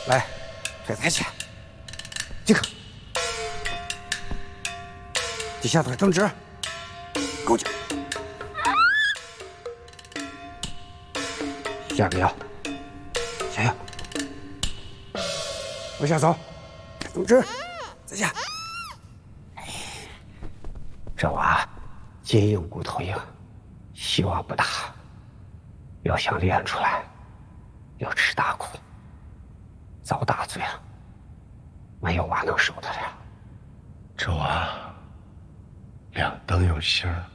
来，推台去，即刻。底下腿蹬直，勾脚。下个腰，下腰，往下走，蹬直，再下。这娃筋硬骨头硬，希望不大。要想练出来，要吃大苦，遭大罪了。没有娃能受得了。 这娃两灯有星儿。